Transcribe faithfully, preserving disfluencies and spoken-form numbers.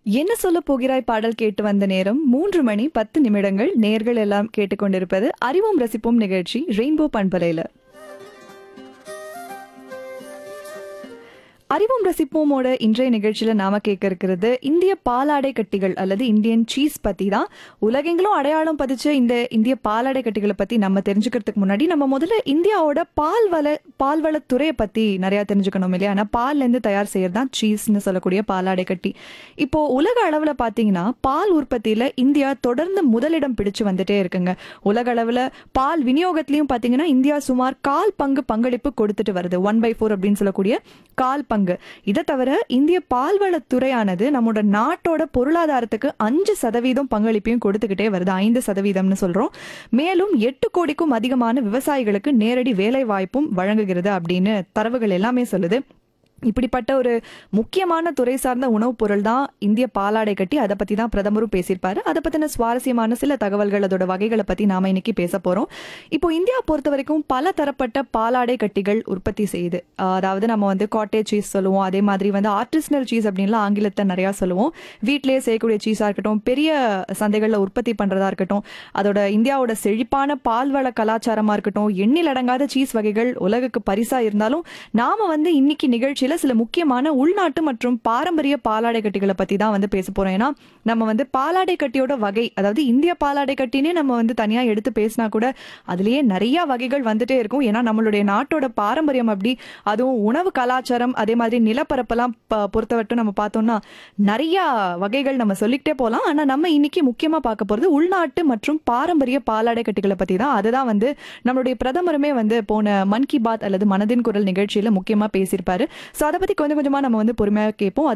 என்ன சொல்ல போகிறாய் பாடல் கேட்டு வந்த நேரம் மூன்று மணி பத்து நிமிடங்கள். நேர்கள் எல்லாம் கேட்டுக்கொண்டிருப்பது அறிவோம் ரசிப்போம் நிகழ்ச்சி ரெயின்போ பண்பலையில. அறிவோம் ரசிப்போமோட இன்றைய நிகழ்ச்சியில நாம கேட்க இருக்கிறது இந்திய பாலாடை கட்டிகள் அல்லது இந்தியன் சீஸ் பத்தி தான். உலகெங்கிலும் அடையாளம் பதிச்ச இந்த இந்திய பாலாடை கட்டிகளை பத்தி நம்ம தெரிஞ்சுக்கிறதுக்கு முன்னாடி நம்ம முதல்ல இந்தியாவோட பால்வள பால்வளத்துறையை பத்தி நிறைய தெரிஞ்சுக்கணும் இல்லையா? ஆனா பால்ல இருந்து தயார் செய்யறதுதான் சீஸ்ன்னு சொல்லக்கூடிய பாலாடை கட்டி. இப்போ உலக அளவுல பாத்தீங்கன்னா பால் உற்பத்தியில இந்தியா தொடர்ந்து முதலிடம் பிடிச்சு வந்துட்டே இருக்குங்க. உலக அளவுல பால் விநியோகத்திலையும் பாத்தீங்கன்னா இந்தியா சுமார் கால் பங்கு பங்களிப்பு கொடுத்துட்டு வருது. ஒன் பை ஃபோர் அப்படின்னு சொல்லக்கூடிய கால் பங்கு. இதை தவிர இந்திய பால்வளத்துறையானது நம்மளோட நாட்டோட பொருளாதாரத்துக்கு அஞ்சு சதவீதம் பங்களிப்பையும் கொடுத்துக்கிட்டே வருது. ஐந்து சதவீதம்னு சொல்றோம். மேலும் எட்டு கோடிக்கும் அதிகமான விவசாயிகளுக்கு நேரடி வேலை வாய்ப்பும் வழங்குகிறது அப்படின்னு தரவுகள் எல்லாமே சொல்லுது. இப்படிப்பட்ட ஒரு முக்கியமான துறை சார்ந்த உணவுப் பொருள் தான் இந்திய பாலாடை கட்டி. அதை பத்தி தான் பிரதமரும் பேசியிருப்பாரு. அதை பத்தின சுவாரஸ்யமான சில தகவல்கள், அதோட வகைகளை பத்தி நாம இன்னைக்கு பேச போறோம். இப்போ இந்தியா பொறுத்த வரைக்கும் பல தரப்பட்ட பாலாடை கட்டிகள் உற்பத்தி செய்யுது. அதாவது நம்ம வந்து காட்டேஜ் சீஸ் சொல்லுவோம், அதே மாதிரி வந்து ஆர்டிசனல் சீஸ் அப்படின்லாம் ஆங்கிலத்தை நிறைய சொல்லுவோம். வீட்டிலேயே செய்யக்கூடிய சீஸா இருக்கட்டும், பெரிய சந்தைகளில் உற்பத்தி பண்றதா இருக்கட்டும், அதோட இந்தியாவோட செழிப்பான பால்வள கலாச்சாரமா இருக்கட்டும், எண்ணில் அடங்காத சீஸ் வகைகள் உலகுக்கு பரிசா இருந்தாலும் நாம வந்து இன்னைக்கு நிகழ்ச்சி சில முக்கியமான உள்நாட்டு மற்றும் பாரம்பரிய பாலாடை கட்டிகளை பத்தி தான் வந்து பேச போறோம். ஏன்னா நம்ம வந்து பாலாடை கட்டியோட வகை, அதாவது இந்திய பாலாடை கட்டினே நம்ம வந்து தனியா எடுத்து பேசினா கூட அதுலயே நிறைய வகைகள் வந்துட்டே இருக்கும். ஏன்னா நம்மளுடைய நாட்டோட பாரம்பரியம் அப்படி, அதுவும் உணவு கலாச்சாரம், அதே மாதிரி நிலப்பரப்பெல்லாம் பொறுத்தவரைக்கும் நம்ம பார்த்தோம்னா நிறைய வகைகள் நம்ம சொல்லிக்கிட்டே போகலாம். ஆனா நம்ம இன்னைக்கு முக்கியமா பார்க்க போறது உள்நாட்டு மற்றும் பாரம்பரிய பாலாடை கட்டிகளை பத்தி தான். அதுதான் வந்து நம்மளுடைய பிரதமருமே வந்து போன மன் கி பாத் அல்லது மனதின் குரல் நிகழ்ச்சியில முக்கியமா பேசியிருப்பாரு. சோ அதை பத்தி கொஞ்சம் கொஞ்சமா நம்ம வந்து பொறுமையா கேட்போம்.